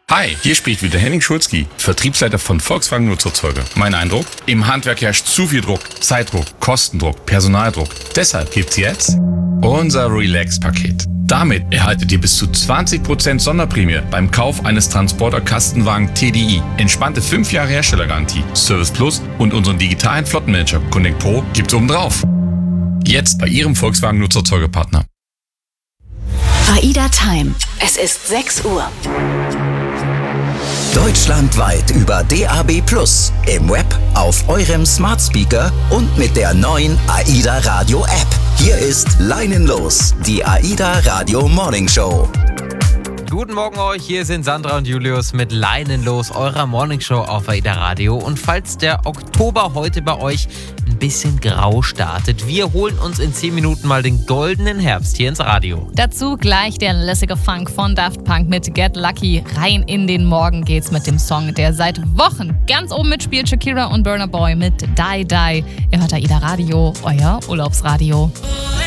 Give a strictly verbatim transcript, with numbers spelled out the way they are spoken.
Hi, hier spricht wieder Henning Schulzki, Vertriebsleiter von Volkswagen Nutzfahrzeuge. Mein Eindruck? Im Handwerk herrscht zu viel Druck, Zeitdruck, Kostendruck, Personaldruck. Deshalb gibt's jetzt unser Relax-Paket. Damit erhaltet ihr bis zu zwanzig Prozent Sonderprämie beim Kauf eines Transporter-Kastenwagen T D I. Entspannte fünf Jahre Herstellergarantie, Service Plus und unseren digitalen Flottenmanager Connect Pro gibt's obendrauf. Jetzt bei Ihrem Volkswagen Nutzfahrzeuge-Partner. AIDA Time. Es ist sechs Uhr. Deutschlandweit über D A B Plus, im Web, auf eurem Smart Speaker und mit der neuen AIDA Radio App. Hier ist Leinenlos, die AIDA Radio Morning Show. Guten Morgen euch, hier sind Sandra und Julius mit Leinenlos, eurer Morningshow auf AIDA Radio. Und falls der Oktober heute bei euch ein bisschen grau startet, wir holen uns in zehn Minuten mal den goldenen Herbst hier ins Radio. Dazu gleich der lässige Funk von Daft Punk mit Get Lucky. Rein in den Morgen geht's mit dem Song, der seit Wochen ganz oben mitspielt. Shakira und Burna Boy mit Die Die. Ihr hört AIDA Radio, euer Urlaubsradio.